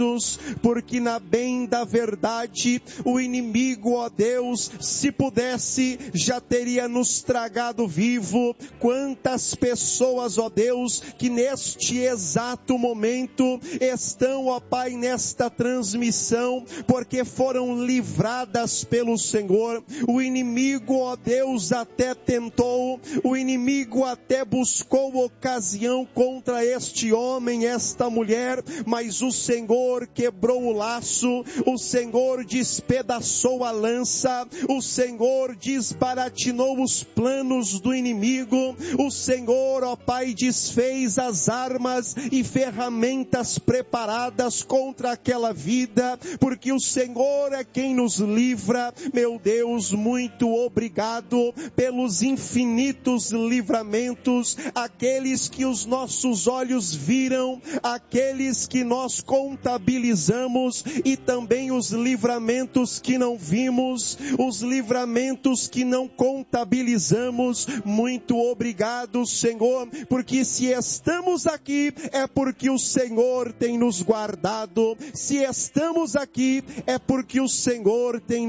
porque na bem da verdade, o inimigo, ó Deus, se pudesse, já teria nos tragado vivo. Quantas pessoas, ó Deus, que neste exato momento estão, ó Pai, nesta transmissão, porque foram livradas pelo Senhor. O inimigo, ó Deus, até tentou, o inimigo até buscou ocasião contra este homem, esta mulher, mas o Senhor quebrou o laço, o Senhor despedaçou a lança, o Senhor desbaratinou os planos do inimigo, o Senhor, ó Pai, desfez as armas e ferramentas preparadas contra aquela vida, porque o Senhor é quem nos livra. Meu Deus, muito obrigado pelos infinitos livramentos, aqueles que os nossos olhos viram, aqueles que nós contabilizamos e também os livramentos que não vimos, os livramentos que não contabilizamos. Muito obrigado, Senhor, porque se estamos aqui é porque o Senhor tem nos guardado, se estamos aqui é porque o Senhor tem